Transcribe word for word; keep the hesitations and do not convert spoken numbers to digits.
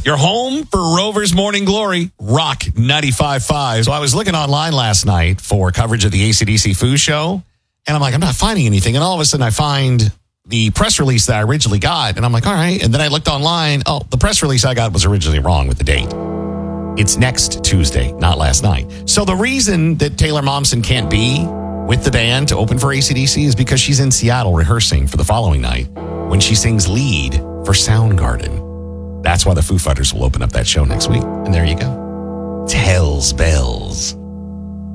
You're home for Rover's Morning Glory, Rock ninety-five point five. So I was looking online last night for coverage of the A C D C Foo Show, and I'm like, I'm not finding anything. And all of a sudden I find the press release that I originally got, and I'm like, all right. And then I looked online. Oh, the press release I got was originally wrong with the date. It's next Tuesday, not last night. So the reason that Taylor Momsen can't be with the band to open for A C D C is because she's in Seattle rehearsing for the following night when she sings lead for Soundgarden. That's why the Foo Fighters will open up that show next week. And there you go. Tells bells.